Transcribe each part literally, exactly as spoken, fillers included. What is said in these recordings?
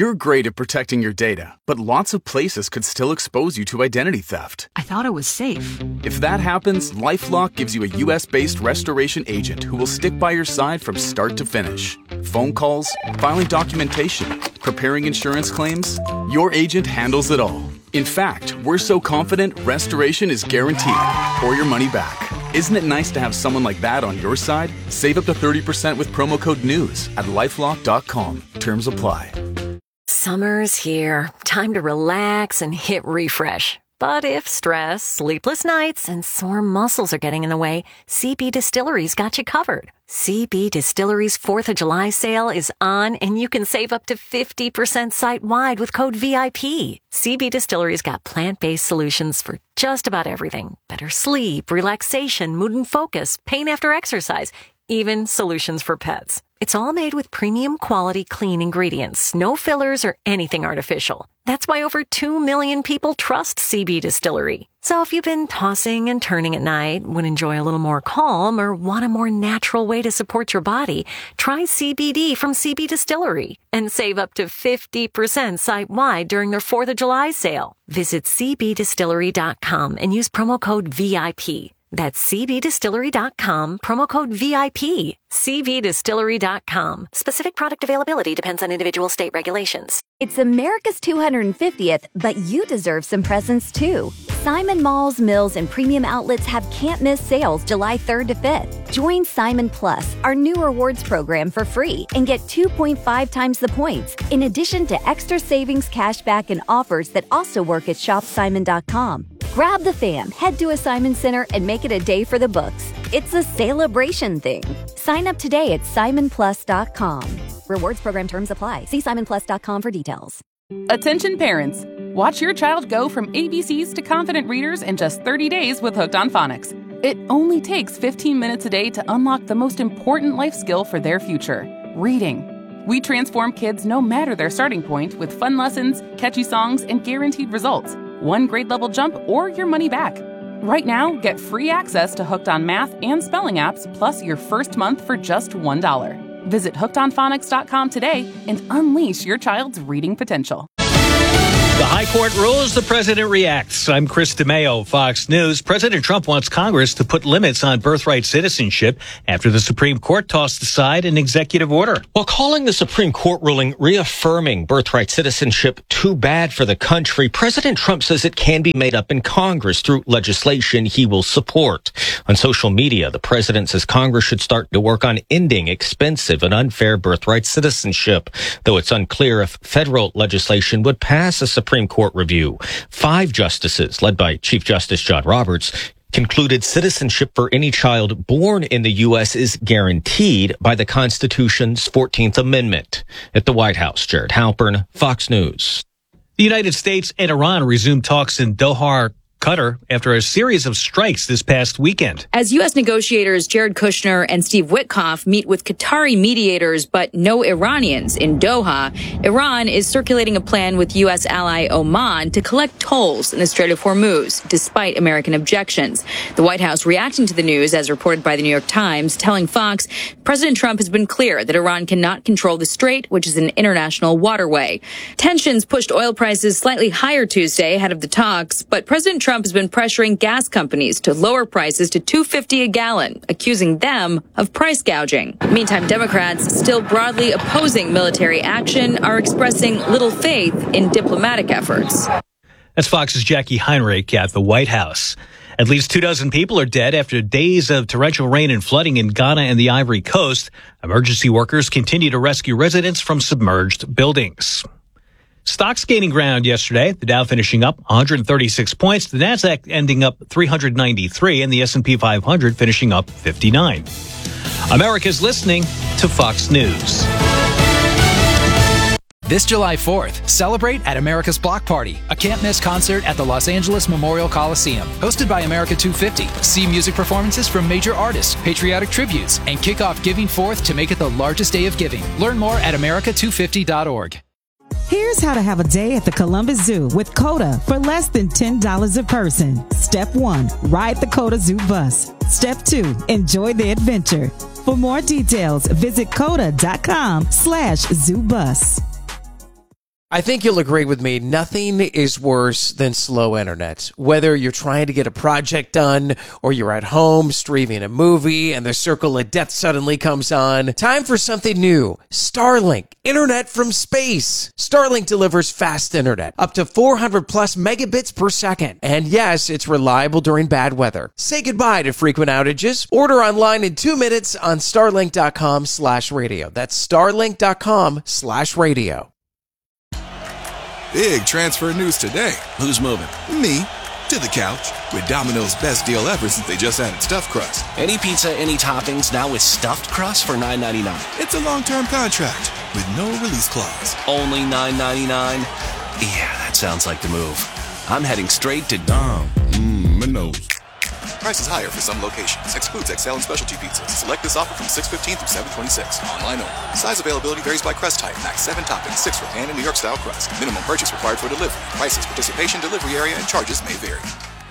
You're great at protecting your data, but lots of places could still expose you to identity theft. I thought it was safe. If that happens, LifeLock gives you a U S-based restoration agent who will stick by your side from start to finish. Phone calls, filing documentation, preparing insurance claims, your agent handles it all. In fact, we're so confident restoration is guaranteed or your money back. Isn't it nice to have someone like that on your side? Save up to thirty percent with promo code NEWS at lifelock dot com. Terms apply. Summer's here. Time to relax and hit refresh. But if stress, sleepless nights, and sore muscles are getting in the way, C B Distillery's got you covered. C B Distillery's fourth of July sale is on, and you can save up to fifty percent site-wide with code V I P. C B Distillery's got plant-based solutions for just about everything. Better sleep, relaxation, mood and focus, pain after exercise, even solutions for pets. It's all made with premium quality clean ingredients, no fillers or anything artificial. That's why over two million people trust C B Distillery. So if you've been tossing and turning at night, would enjoy a little more calm, or want a more natural way to support your body, try C B D from C B Distillery and save up to fifty percent site-wide during their fourth of July sale. Visit c b distillery dot com and use promo code V I P. That's c b distillery dot com, promo code V I P. c b distillery dot com. Specific product availability depends on individual state regulations. It's America's two hundred fiftieth, but you deserve some presents too. Simon Malls, Mills, and Premium Outlets have can't-miss sales July third to fifth. Join Simon Plus, our new rewards program, for free and get two point five times the points, in addition to extra savings, cashback, and offers that also work at shop simon dot com. Grab the fam, head to a Simon Center, and make it a day for the books. It's a celebration thing. Sign up today at simon plus dot com. Rewards program terms apply. See simon plus dot com for details. Attention parents. Watch your child go from A B Cs to confident readers in just thirty days with Hooked on Phonics. It only takes fifteen minutes a day to unlock the most important life skill for their future, reading. We transform kids no matter their starting point with fun lessons, catchy songs, and guaranteed results. One grade level jump or your money back. Right now, get free access to Hooked on Math and Spelling apps, plus your first month for just one dollar. Visit hooked on phonics dot com today and unleash your child's reading potential. The High Court rules, the president reacts. I'm Chris DeMeo, Fox News. President Trump wants Congress to put limits on birthright citizenship after the Supreme Court tossed aside an executive order. While calling the Supreme Court ruling reaffirming birthright citizenship too bad for the country, President Trump says it can be made up in Congress through legislation he will support. On social media, the president says Congress should start to work on ending expensive and unfair birthright citizenship, though it's unclear if federal legislation would pass a Supreme Court review. Five justices, led by Chief Justice John Roberts, concluded citizenship for any child born in the U S is guaranteed by the Constitution's fourteenth Amendment. At the White House, Jared Halpern, Fox News. The United States and Iran resumed talks in Doha, Qatar, after a series of strikes this past weekend. As U S negotiators Jared Kushner and Steve Witkoff meet with Qatari mediators but no Iranians in Doha, Iran is circulating a plan with U S ally Oman to collect tolls in the Strait of Hormuz, despite American objections. The White House reacting to the news, as reported by the New York Times, telling Fox, President Trump has been clear that Iran cannot control the strait, which is an international waterway. Tensions pushed oil prices slightly higher Tuesday ahead of the talks, but President Trump Trump has been pressuring gas companies to lower prices to two dollars and fifty cents a gallon, accusing them of price gouging. Meantime, Democrats, still broadly opposing military action, are expressing little faith in diplomatic efforts. That's Fox's Jackie Heinrich at the White House. At least two dozen people are dead after days of torrential rain and flooding in Ghana and the Ivory Coast. Emergency workers continue to rescue residents from submerged buildings. Stocks gaining ground yesterday. The Dow finishing up one hundred thirty-six points. The Nasdaq ending up three hundred ninety-three, and the S and P five hundred finishing up fifty-nine. America's listening to Fox News. This July fourth, celebrate at America's Block Party, a can't-miss concert at the Los Angeles Memorial Coliseum. Hosted by America two fifty. See music performances from major artists, patriotic tributes, and kick off Giving Forth to make it the largest day of giving. Learn more at america two fifty dot org. Here's how to have a day at the Columbus Zoo with COTA for less than ten dollars a person. Step one, ride the COTA Zoo bus. Step two, enjoy the adventure. For more details, visit COTA dot com slash zoo bus. I think you'll agree with me. Nothing is worse than slow internet. Whether you're trying to get a project done or you're at home streaming a movie and the circle of death suddenly comes on, time for something new. Starlink, internet from space. Starlink delivers fast internet, up to four hundred plus megabits per second. And yes, it's reliable during bad weather. Say goodbye to frequent outages. Order online in two minutes on starlink.com slash radio. That's starlink.com slash radio. Big transfer news today. Who's moving? Me. To the couch. With Domino's best deal ever since they just added stuffed crust. Any pizza, any toppings, now with stuffed crust for nine ninety-nine. It's a long-term contract with no release clause. Only nine ninety-nine? Yeah, that sounds like the move. I'm heading straight to Dom. Mmm, Minos. Prices higher for some locations. Excludes X L and specialty pizzas. Select this offer from six fifteen through seven twenty-six. Online only. Size availability varies by crust type. Max seven toppings, six for pan and New York style crust. Minimum purchase required for delivery. Prices, participation, delivery area, and charges may vary.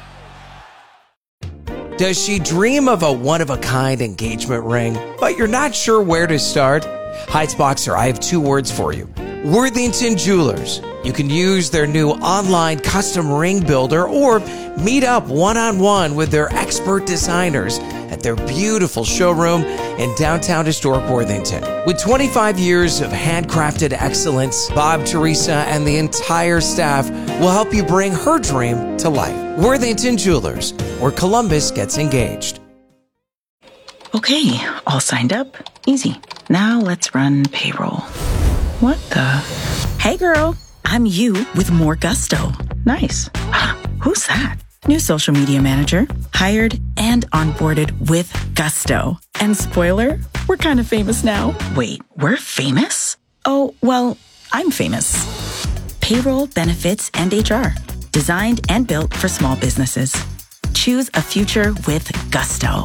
Does she dream of a one-of-a-kind engagement ring, but you're not sure where to start? Heights Boxer, I have two words for you. Worthington Jewelers. You can use their new online custom ring builder or meet up one-on-one with their expert designers at their beautiful showroom in downtown historic Worthington. With twenty-five years of handcrafted excellence, Bob, Teresa, and the entire staff will help you bring her dream to life. Worthington Jewelers, where Columbus gets engaged. Okay, all signed up. Easy. Now let's run payroll. What the? Hey girl, I'm you with more gusto. Nice. Who's that? New social media manager, hired and onboarded with gusto. And spoiler, we're kind of famous now. Wait, we're famous? Oh, well, I'm famous. Payroll, benefits, and H R. Designed and built for small businesses. Choose a future with gusto.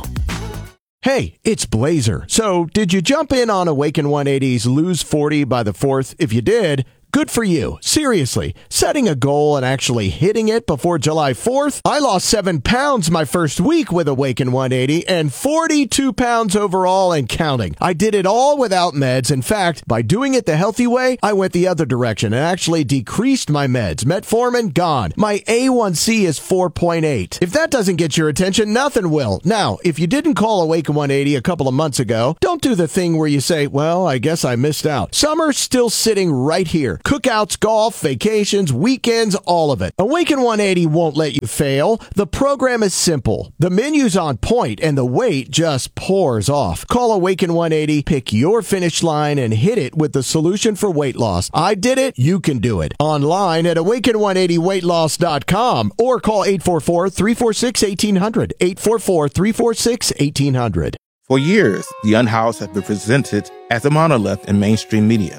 Hey, it's Blazer. So, did you jump in on Awaken one eighty's Lose forty by the fourth? If you did, good for you. Seriously, setting a goal and actually hitting it before July fourth? I lost seven pounds my first week with Awaken one eighty and forty-two pounds overall and counting. I did it all without meds. In fact, by doing it the healthy way, I went the other direction and actually decreased my meds. Metformin, gone. My A one C is four point eight. If that doesn't get your attention, nothing will. Now, if you didn't call Awaken one eighty a couple of months ago, don't do the thing where you say, well, I guess I missed out. Summer's still sitting right here. Cookouts, golf, vacations, weekends, all of it. Awaken one eighty won't let you fail. The program is simple. The menu's on point and the weight just pours off. Call Awaken one eighty, pick your finish line, and hit it with the solution for weight loss. I did it. You can do it. Online at awaken one eighty weight loss dot com or call eight four four, three four six, one eight zero zero, eight four four, three four six, one eight zero zero. For years, The Unhoused has been presented as a monolith in mainstream media.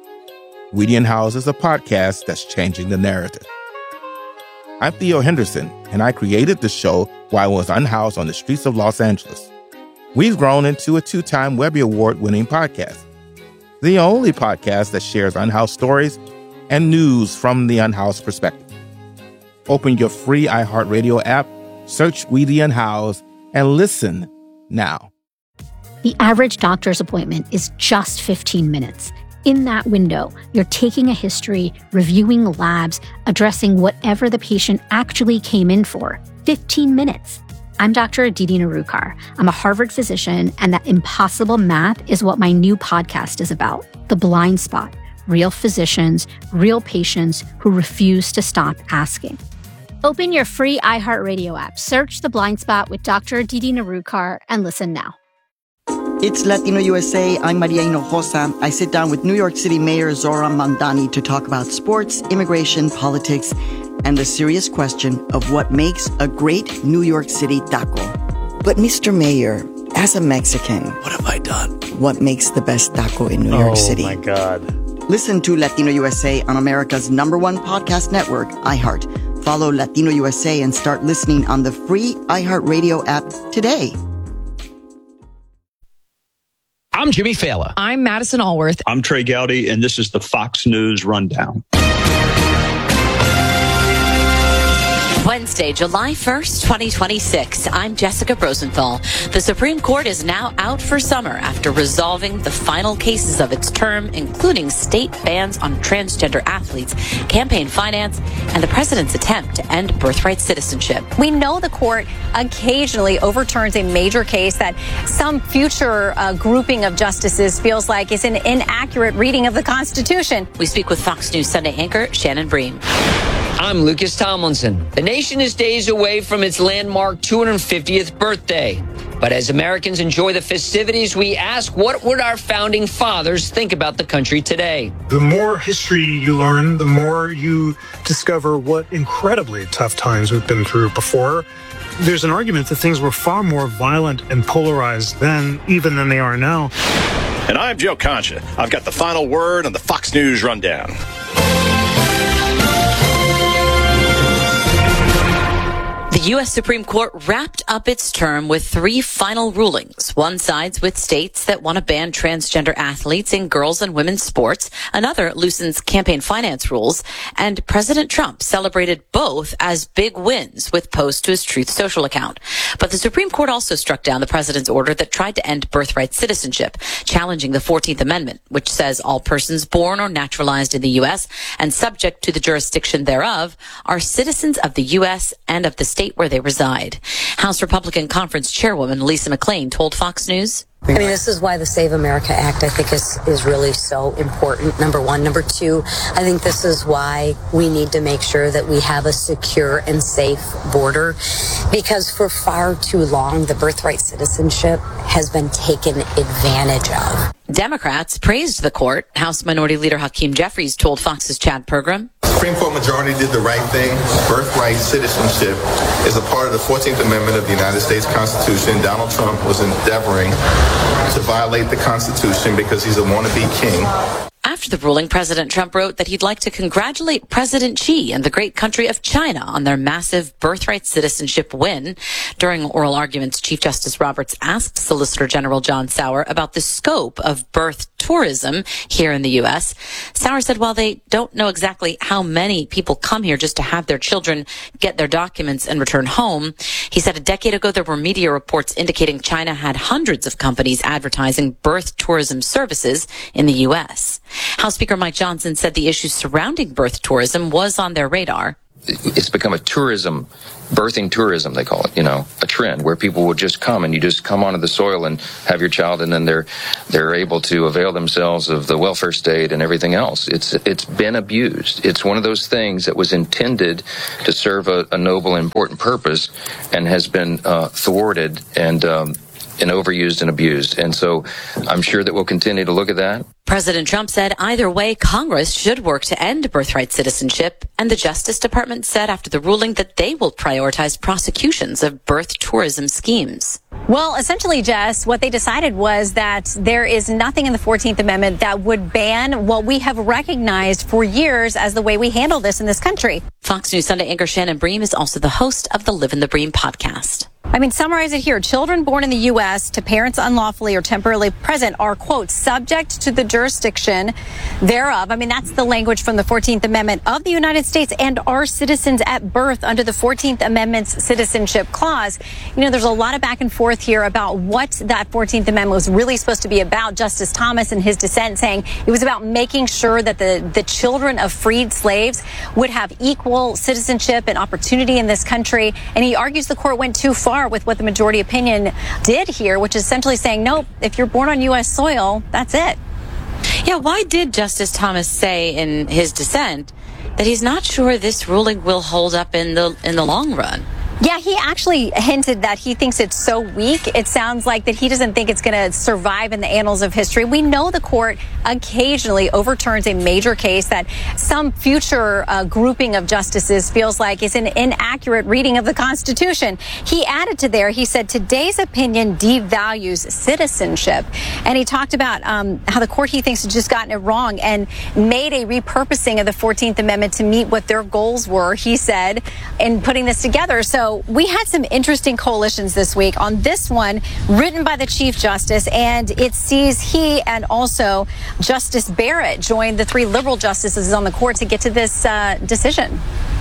We the Unhoused is a podcast that's changing the narrative. I'm Theo Henderson, and I created the show while I was unhoused on the streets of Los Angeles. We've grown into a two-time Webby Award-winning podcast, the only podcast that shares unhoused stories and news from the unhoused perspective. Open your free iHeartRadio app, search We the Unhoused, and listen now. The average doctor's appointment is just fifteen minutes. In that window, you're taking a history, reviewing labs, addressing whatever the patient actually came in for. fifteen minutes. I'm Doctor Aditi Narukar. I'm a Harvard physician, and that impossible math is what my new podcast is about. The Blind Spot. Real physicians, real patients who refuse to stop asking. Open your free iHeartRadio app, search The Blind Spot with Doctor Aditi Narukar, and listen now. It's Latino U S A. I'm Maria Hinojosa. I sit down with New York City Mayor Zohran Mamdani to talk about sports, immigration, politics, and the serious question of what makes a great New York City taco. But Mister Mayor, as a Mexican, what have I done? What makes the best taco in New oh, York City? Oh my God. Listen to Latino U S A on America's number one podcast network, iHeart. Follow Latino U S A and start listening on the free iHeartRadio app today. I'm Jimmy Fallon. I'm Madison Allworth. I'm Trey Gowdy, and this is the Fox News Rundown. Wednesday, July first, twenty twenty-six. I'm Jessica Rosenthal. The Supreme Court is now out for summer after resolving the final cases of its term, including state bans on transgender athletes, campaign finance, and the president's attempt to end birthright citizenship. We know the court occasionally overturns a major case that some future uh, grouping of justices feels like is an inaccurate reading of the Constitution. We speak with Fox News Sunday anchor Shannon Bream. I'm Lucas Tomlinson. The nation is days away from its landmark two hundred fiftieth birthday. But as Americans enjoy the festivities, we ask, what would our founding fathers think about the country today? The more history you learn, the more you discover what incredibly tough times we've been through before. There's an argument that things were far more violent and polarized then, even than they are now. And I'm Joe Concha. I've got the final word on the Fox News Rundown. The U S Supreme Court wrapped up its term with three final rulings. One sides with states that want to ban transgender athletes in girls' and women's sports. Another loosens campaign finance rules. And President Trump celebrated both as big wins with posts to his Truth Social account. But the Supreme Court also struck down the president's order that tried to end birthright citizenship, challenging the fourteenth Amendment, which says all persons born or naturalized in the U S and subject to the jurisdiction thereof are citizens of the U S and of the state where they reside. House Republican Conference Chairwoman Lisa McClain told Fox News, I mean, this is why the Save America Act, I think, is, is really so important, number one. Number two, I think this is why we need to make sure that we have a secure and safe border, because for far too long, the birthright citizenship has been taken advantage of. Democrats praised the court. House Minority Leader Hakeem Jeffries told Fox's Chad program, Supreme Court majority did the right thing. Birthright citizenship is a part of the fourteenth Amendment of the United States Constitution. Donald Trump was endeavoring to violate the Constitution because he's a wannabe king. After the ruling, President Trump wrote that he'd like to congratulate President Xi and the great country of China on their massive birthright citizenship win. During oral arguments, Chief Justice Roberts asked Solicitor General John Sauer about the scope of birth tourism here in the U S. Sauer said while they don't know exactly how many people come here just to have their children get their documents and return home, he said a decade ago there were media reports indicating China had hundreds of companies advertising birth tourism services in the U S. House Speaker Mike Johnson said the issues surrounding birth tourism was on their radar. It's become a tourism, birthing tourism, they call it, you know, a trend where people will just come and you just come onto the soil and have your child, and then they're they're able to avail themselves of the welfare state and everything else. It's it's been abused. It's one of those things that was intended to serve a, a noble and important purpose and has been uh, thwarted and um, and overused and abused. And so I'm sure that we'll continue to look at that. President Trump said either way, Congress should work to end birthright citizenship. And the Justice Department said after the ruling that they will prioritize prosecutions of birth tourism schemes. Well, essentially, Jess, what they decided was that there is nothing in the fourteenth Amendment that would ban what we have recognized for years as the way we handle this in this country. Fox News Sunday anchor Shannon Bream is also the host of the Live in the Bream podcast. I mean, summarize it here. Children born in the U S to parents unlawfully or temporarily present are, quote, subject to the jurisdiction thereof. I mean, that's the language from the fourteenth Amendment of the United States and are citizens at birth under the fourteenth Amendment's citizenship clause. You know, there's a lot of back and forth here about what that fourteenth Amendment was really supposed to be about. Justice Thomas in his dissent saying it was about making sure that the, the children of freed slaves would have equal citizenship and opportunity in this country. And he argues the court went too far with what the majority opinion did here, which is essentially saying, nope, if you're born on U S soil, that's it. Yeah, why did Justice Thomas say in his dissent that he's not sure this ruling will hold up in the in the long run? Yeah, he actually hinted that he thinks it's so weak. It sounds like that he doesn't think it's going to survive in the annals of history. We know the court occasionally overturns a major case that some future uh, grouping of justices feels like is an inaccurate reading of the Constitution. He added to there, he said, today's opinion devalues citizenship. And he talked about um, how the court, he thinks, has just gotten it wrong and made a repurposing of the fourteenth Amendment to meet what their goals were, he said, in putting this together. So we had some interesting coalitions this week. On this one, written by the Chief Justice, and it sees he and also Justice Barrett join the three liberal justices on the court to get to this uh, decision.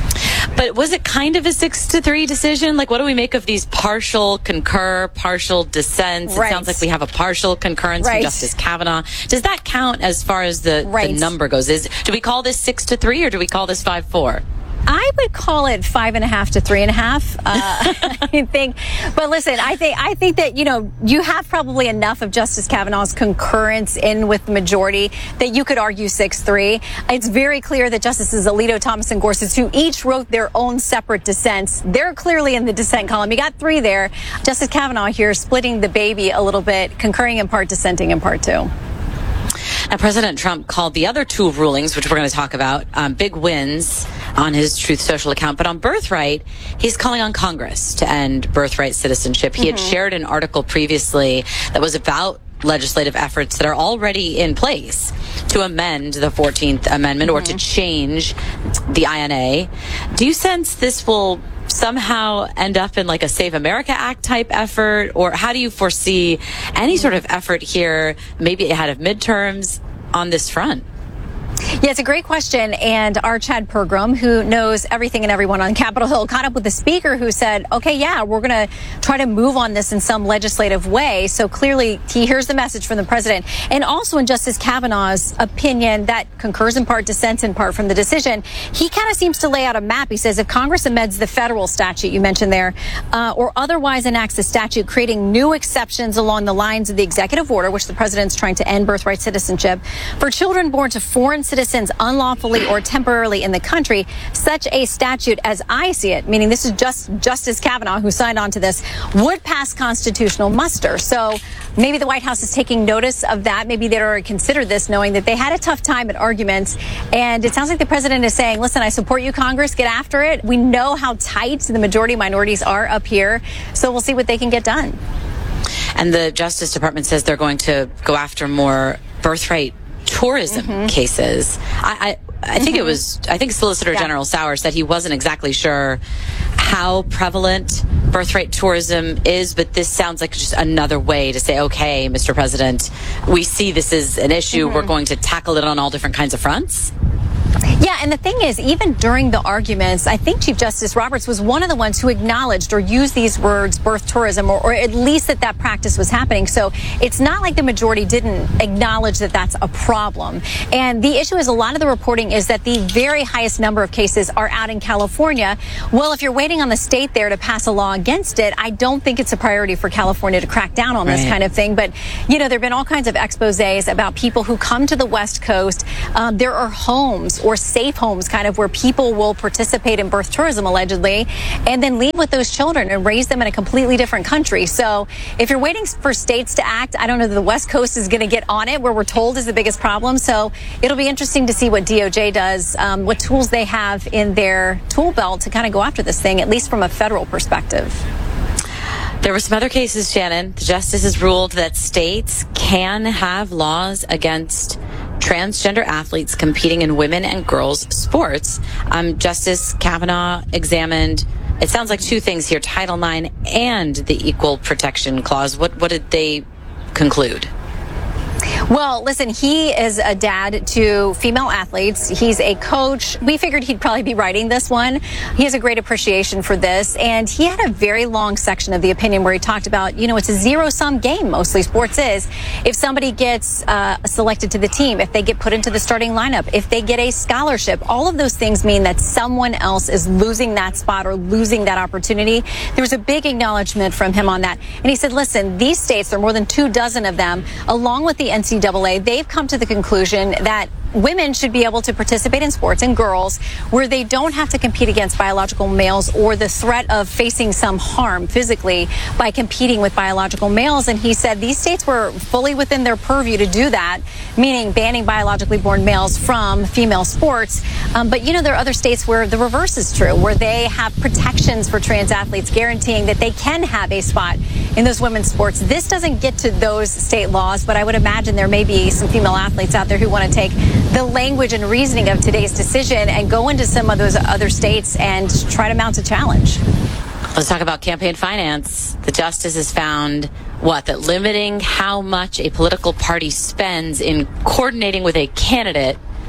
But was it kind of a six to three decision? Like, what do we make of these partial concur, partial dissents? It Right. sounds like we have a partial concurrence Right. from Justice Kavanaugh. Does that count as far as the, Right. the number goes? Is do we call this six to three or do we call this five four? I would call it five and a half to three and a half. Uh, I think, but listen, I think I think that you know you have probably enough of Justice Kavanaugh's concurrence in with the majority that you could argue six three. It's very clear that Justices Alito, Thomas, and Gorsuch, who each wrote their own separate dissents, they're clearly in the dissent column. You got three there. Justice Kavanaugh here splitting the baby a little bit, concurring in part, dissenting in part too. And President Trump called the other two rulings, which we're going to talk about, um, big wins on his Truth Social account. But on birthright, he's calling on Congress to end birthright citizenship. He mm-hmm. had shared an article previously that was about legislative efforts that are already in place to amend the fourteenth Amendment mm-hmm. or to change the I N A. Do you sense this will somehow end up in like a Save America Act type effort? Or how do you foresee any sort of effort here, maybe ahead of midterms, on this front? Yeah, it's a great question. And our Chad Pergram, who knows everything and everyone on Capitol Hill, caught up with the speaker who said, okay, yeah, we're going to try to move on this in some legislative way. So clearly he hears the message from the president. And also in Justice Kavanaugh's opinion that concurs in part, dissents in part from the decision, he kind of seems to lay out a map. He says if Congress amends the federal statute you mentioned there, uh, or otherwise enacts a statute creating new exceptions along the lines of the executive order, which the president's trying to end birthright citizenship, for children born to foreign citizens unlawfully or temporarily in the country, such a statute, as I see it, meaning this is just Justice Kavanaugh who signed on to this, would pass constitutional muster. So maybe the White House is taking notice of that. Maybe they already considered this, knowing that they had a tough time at arguments. And it sounds like the president is saying, listen, I support you, Congress, get after it. We know how tight the majority minorities are up here. So we'll see what they can get done. And the Justice Department says they're going to go after more birthright tourism mm-hmm. cases. I, I, I think mm-hmm. it was, I think Solicitor yeah. General Sauer said he wasn't exactly sure how prevalent birthright tourism is, but this sounds like just another way to say, okay, Mister President, we see this is an issue. Mm-hmm. We're going to tackle it on all different kinds of fronts. Yeah, and the thing is, even during the arguments, I think Chief Justice Roberts was one of the ones who acknowledged or used these words, birth tourism, or, or at least that that practice was happening. So it's not like the majority didn't acknowledge that that's a problem. And the issue is a lot of the reporting is that the very highest number of cases are out in California. Well, if you're waiting on the state there to pass a law against it, I don't think it's a priority for California to crack down on right. this kind of thing. But, you know, there have been all kinds of exposés about people who come to the West Coast. Um, there are homes or safe homes kind of where people will participate in birth tourism allegedly and then leave with those children and raise them in a completely different country. So if you're waiting for states to act, I don't know that the West Coast is going to get on it, where we're told is the biggest problem. So it'll be interesting to see what D O J does, um, what tools they have in their tool belt to kind of go after this thing, at least from a federal perspective. There were some other cases, Shannon. The justices ruled that states can have laws against transgender athletes competing in women and girls sports. Um, Justice Kavanaugh examined, it sounds like two things here, Title nine and the Equal Protection Clause. What, what did they conclude? Well, listen, he is a dad to female athletes. He's a coach. We figured he'd probably be writing this one. He has a great appreciation for this. And he had a very long section of the opinion where he talked about, you know, it's a zero-sum game, mostly sports is. If somebody gets uh, selected to the team, if they get put into the starting lineup, if they get a scholarship, all of those things mean that someone else is losing that spot or losing that opportunity. There was a big acknowledgement from him on that. And he said, listen, these states, there are more than two dozen of them, along with the N C double A, they've come to the conclusion that women should be able to participate in sports, and girls, where they don't have to compete against biological males or the threat of facing some harm physically by competing with biological males. And he said these states were fully within their purview to do that, meaning banning biologically born males from female sports. Um, but, you know, there are other states where the reverse is true, where they have protections for trans athletes guaranteeing that they can have a spot in those women's sports. This doesn't get to those state laws, but I would imagine there may be some female athletes out there who want to take the language and reasoning of today's decision and go into some of those other states and try to mount a challenge. Let's talk about campaign finance. The justice has found, what, that limiting how much a political party spends in coordinating with a candidate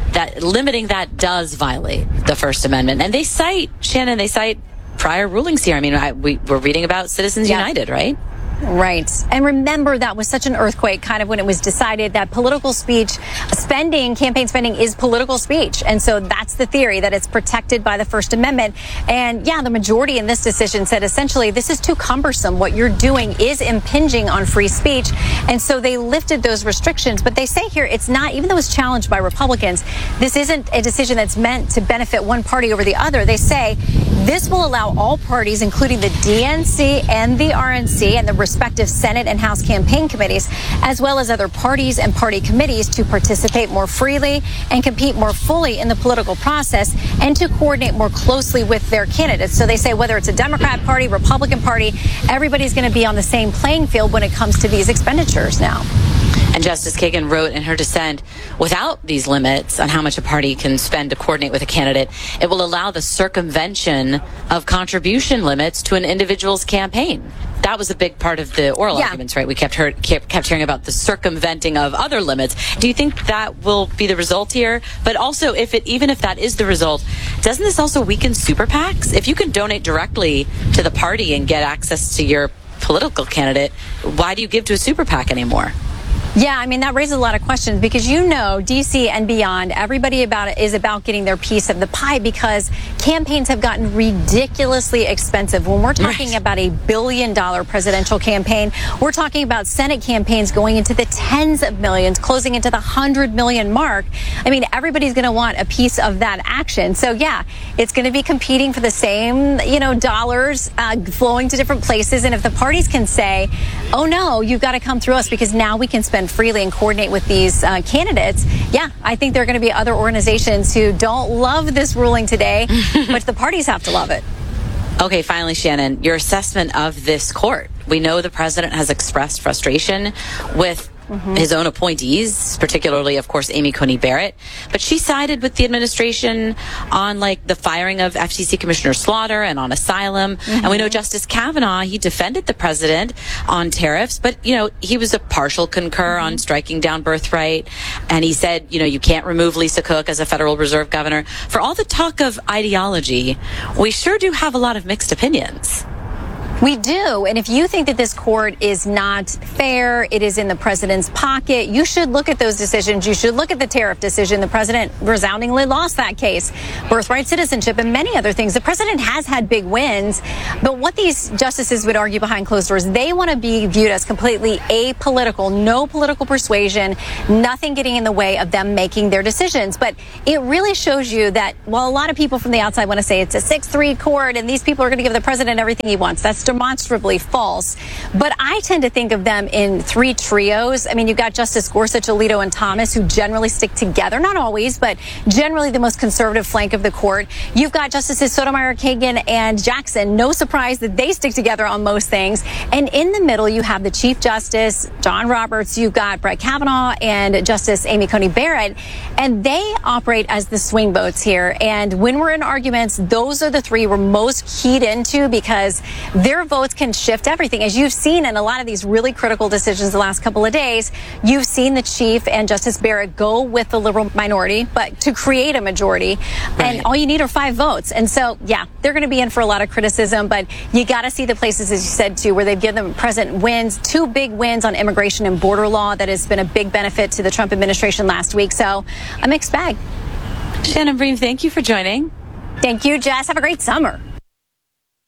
that limiting that does violate the First Amendment. And they cite, Shannon, they cite prior rulings here. I mean, I, we, we're reading about Citizens yeah. United, right? Right. And remember, that was such an earthquake kind of when it was decided that political speech, spending, campaign spending is political speech. And so that's the theory, that it's protected by the First Amendment. And yeah, the majority in this decision said essentially this is too cumbersome. What you're doing is impinging on free speech. And so they lifted those restrictions. But they say here it's not, even though it's challenged by Republicans, this isn't a decision that's meant to benefit one party over the other. They say this will allow all parties, including the D N C and the R N C and the respective Senate and House campaign committees, as well as other parties and party committees, to participate more freely and compete more fully in the political process and to coordinate more closely with their candidates. So they say whether it's a Democrat Party, Republican Party, everybody's going to be on the same playing field when it comes to these expenditures now. And Justice Kagan wrote in her dissent, without these limits on how much a party can spend to coordinate with a candidate, it will allow the circumvention of contribution limits to an individual's campaign. That was a big part of the oral yeah. arguments, right? We kept, heard, kept kept hearing about the circumventing of other limits. Do you think that will be the result here? But also, if it even if that is the result, doesn't this also weaken super PACs? If you can donate directly to the party and get access to your political candidate, why do you give to a super PAC anymore? Yeah, I mean, that raises a lot of questions because, you know, D C and beyond, everybody about it is about getting their piece of the pie because campaigns have gotten ridiculously expensive. When we're talking right. about a billion dollar presidential campaign, we're talking about Senate campaigns going into the tens of millions, closing into the hundred million mark. I mean, everybody's going to want a piece of that action. So, yeah, it's going to be competing for the same, you know, dollars uh, flowing to different places. And if the parties can say, oh, no, you've got to come through us because now we can spend freely and coordinate with these uh, candidates, yeah, I think there are going to be other organizations who don't love this ruling today, but the parties have to love it. Okay, finally, Shannon, your assessment of this court. We know the president has expressed frustration with Mm-hmm. his own appointees, particularly, of course, Amy Coney Barrett. But she sided with the administration on, like, the firing of F T C Commissioner Slaughter and on asylum. Mm-hmm. And we know Justice Kavanaugh, he defended the president on tariffs, but, you know, he was a partial concur mm-hmm. on striking down birthright. And he said, you know, you can't remove Lisa Cook as a Federal Reserve governor. For all the talk of ideology, we sure do have a lot of mixed opinions. We do. And if you think that this court is not fair, it is in the president's pocket, you should look at those decisions. You should look at the tariff decision. The president resoundingly lost that case. Birthright citizenship and many other things. The president has had big wins. But what these justices would argue behind closed doors, they want to be viewed as completely apolitical, no political persuasion, nothing getting in the way of them making their decisions. But it really shows you that while a lot of people from the outside want to say it's a six three court and these people are going to give the president everything he wants, that's demonstrably false. But I tend to think of them in three trios. I mean, you've got Justice Gorsuch, Alito, and Thomas, who generally stick together. Not always, but generally the most conservative flank of the court. You've got Justices Sotomayor, Kagan, and Jackson. No surprise that they stick together on most things. And in the middle, you have the Chief Justice, John Roberts. You've got Brett Kavanaugh and Justice Amy Coney Barrett. And they operate as the swing votes here. And when we're in arguments, those are the three we're most keyed into because they're Their votes can shift everything. As you've seen in a lot of these really critical decisions the last couple of days, you've seen the Chief and Justice Barrett go with the liberal minority, but to create a majority. Right. And all you need are five votes. And so, yeah, they're going to be in for a lot of criticism, but you got to see the places, as you said, too, where they've given the president wins, two big wins on immigration and border law. That has been a big benefit to the Trump administration last week. So a mixed bag. Shannon Bream, thank you for joining. Thank you, Jess. Have a great summer.